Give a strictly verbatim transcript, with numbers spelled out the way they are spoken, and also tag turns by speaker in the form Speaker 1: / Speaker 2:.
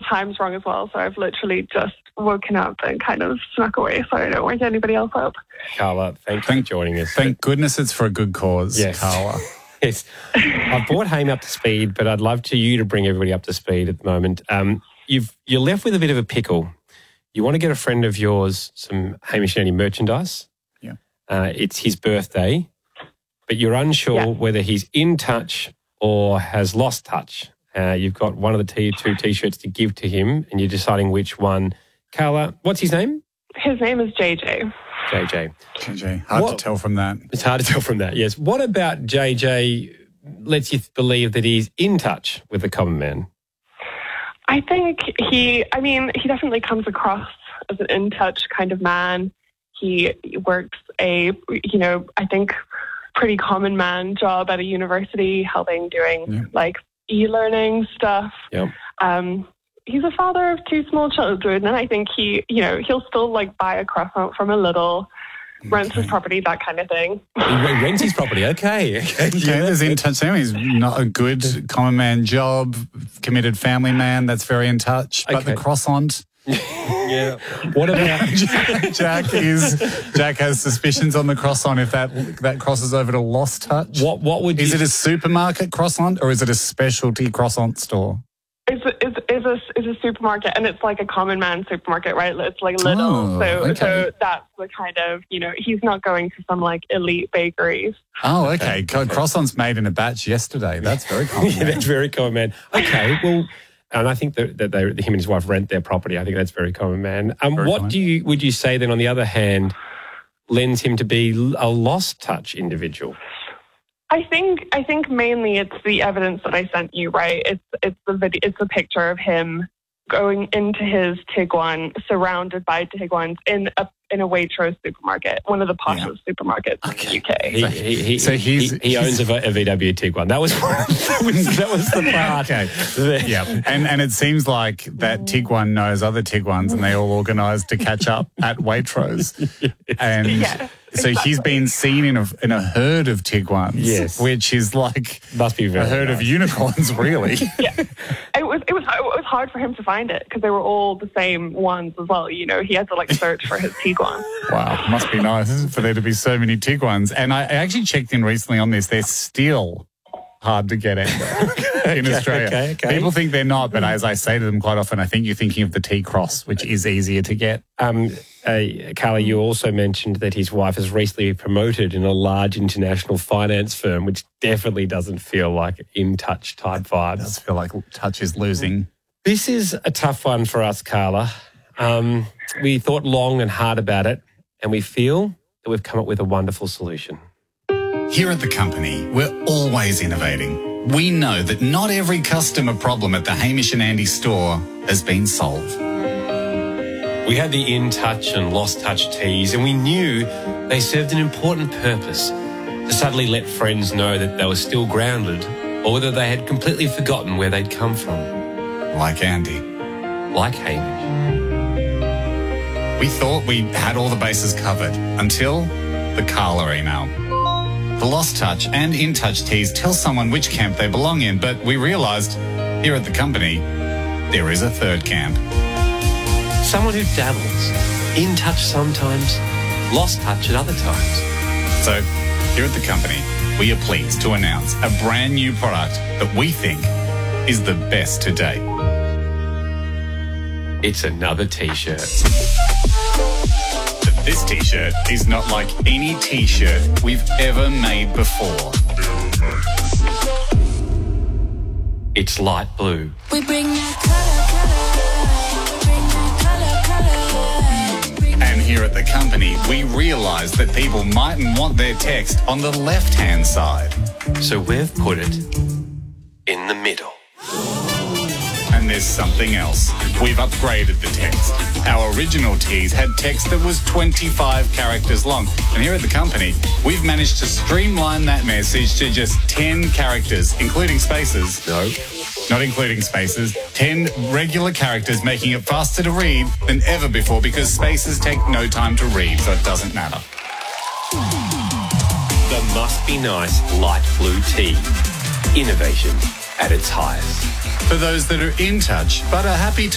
Speaker 1: time's wrong as well. So I've literally just woken up and kind of snuck away so I don't wake anybody else up.
Speaker 2: Carla, thank you for joining us.
Speaker 3: Thank goodness it's for a good cause,
Speaker 2: yes.
Speaker 3: Carla.
Speaker 2: Yes. I've brought Haim up to speed, but I'd love to you to bring everybody up to speed at the moment. Um, you've, you're left with a bit of a pickle. You want to get a friend of yours some Hamish and Andy merchandise.
Speaker 3: Yeah.
Speaker 2: Uh, it's his birthday, but you're unsure yeah. whether he's in touch or has lost touch. Uh, you've got one of the t- two T-shirts to give to him and you're deciding which one. Carla, what's his name?
Speaker 1: His name is J J.
Speaker 2: J J.
Speaker 3: J J. Hard what, to tell from that.
Speaker 2: It's hard to tell from that, yes. What about J J lets you believe that he's in touch with the common man?
Speaker 1: I think he, I mean, he definitely comes across as an in-touch kind of man. He works a, you know, I think pretty common man job at a university, helping doing yeah. like e-learning stuff.
Speaker 2: Yep.
Speaker 1: Um, he's a father of two small children, and I think he, you know, he'll still like buy a croissant from a little, okay. rents his property, that kind of thing.
Speaker 2: He rents his property, okay. okay.
Speaker 3: Yeah, there's in touch. He's not a good common man job, committed family man. That's very in touch. But okay. the croissant.
Speaker 2: Yeah. What about
Speaker 3: Jack? Is Jack has suspicions on the croissant if that that crosses over to lost touch?
Speaker 2: What what would you...
Speaker 3: Is it a supermarket croissant or is it a specialty croissant store?
Speaker 1: It's a, it's, it's a it's a supermarket, and it's like a common man supermarket, right? It's like little,
Speaker 3: oh,
Speaker 1: so
Speaker 3: okay.
Speaker 1: so that's the kind of, you know, he's not going to some like elite bakeries.
Speaker 3: Oh, okay. okay. Croissants made in a batch yesterday. That's very common.
Speaker 2: Yeah, that's very common, man. Okay, well. And I think that, that they, him and his wife rent their property. I think that's very common, man. Um, what common. do you would you say then, on the other hand, lends him to be a lost touch individual?
Speaker 1: I think I think mainly it's the evidence that I sent you. Right? It's it's the video, it's a picture of him going into his Tiguan, surrounded by Tiguans in a in a Waitrose supermarket, one of the poshest yeah. supermarkets okay. in the U K.
Speaker 2: He, he, he,
Speaker 3: so he's,
Speaker 2: he, he owns a, a V W Tiguan. That was that was, that was the part.
Speaker 3: Okay. Yeah, and and it seems like that Tiguan knows other Tiguans, and they all organised to catch up at Waitrose. And
Speaker 1: yeah,
Speaker 3: so
Speaker 1: exactly.
Speaker 3: he's been seen in a in a herd of Tiguans,
Speaker 2: yes,
Speaker 3: which is like
Speaker 2: must be very
Speaker 3: a herd
Speaker 2: nice.
Speaker 3: of unicorns, really.
Speaker 1: Yeah, it was it was it was hard for him to find it because they were all the same ones as well. You know, he had to like search for his Tiguan.
Speaker 3: Wow, must be nice for there to be so many Tiguans. And I actually checked in recently on this. They're still hard to get at in
Speaker 2: okay,
Speaker 3: Australia.
Speaker 2: Okay, okay.
Speaker 3: People think they're not, but as I say to them quite often, I think you're thinking of the T-Cross, which is easier to get.
Speaker 2: Um, uh, Carla, you also mentioned that his wife has recently promoted in a large international finance firm, which definitely doesn't feel like in-touch type vibes. It
Speaker 3: does feel like touch is losing.
Speaker 2: This is a tough one for us, Carla. Um, we thought long and hard about it, and we feel that we've come up with a wonderful solution.
Speaker 3: Here at the company, we're always innovating. We know that not every customer problem at the Hamish and Andy store has been solved.
Speaker 2: We had the in-touch and lost-touch teas, and we knew they served an important purpose to suddenly let friends know that they were still grounded or whether they had completely forgotten where they'd come from.
Speaker 3: Like Andy.
Speaker 2: Like Hamish.
Speaker 3: We thought we had all the bases covered until the Carla email. The Lost Touch and In Touch teas tell someone which camp they belong in, but we realised here at the company there is a third camp.
Speaker 2: Someone who dabbles, in touch sometimes, lost touch at other times.
Speaker 3: So here at the company, we are pleased to announce a brand new product that we think is the best to date.
Speaker 2: It's another T-shirt.
Speaker 3: But this T-shirt is not like any T-shirt we've ever made before.
Speaker 2: It's light blue.
Speaker 4: We bring that colour, colour. Bring that colour, colour. Bring
Speaker 3: And here at the company, we realised that people mightn't want their text on the left-hand side.
Speaker 2: So we've put it in the middle.
Speaker 3: And there's something else. We've upgraded the text. Our original teas had text that was twenty-five characters long. And here at the company, we've managed to streamline that message to just ten characters, including spaces.
Speaker 2: No.
Speaker 3: Not including spaces. ten regular characters, making it faster to read than ever before because spaces take no time to read, so it doesn't matter.
Speaker 2: The Must Be Nice light blue tea. Innovation at its highest.
Speaker 3: For those that are in touch but are happy to